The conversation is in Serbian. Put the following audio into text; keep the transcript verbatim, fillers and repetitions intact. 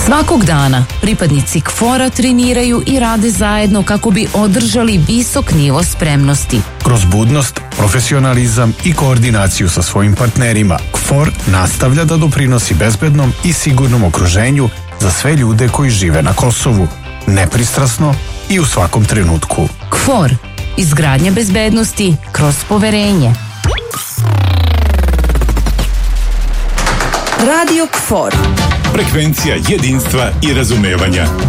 Svakog dana pripadnici K F O R-a treniraju i rade zajedno kako bi održali visok nivo spremnosti. Kroz budnost, profesionalizam i koordinaciju sa svojim partnerima, K F O R nastavlja da doprinosi bezbednom i sigurnom okruženju za sve ljude koji žive na Kosovu, nepristrasno i u svakom trenutku. K F O R, izgradnja bezbednosti kroz poverenje. Radio K F O R. Frekvencija jedinstva i razumevanja.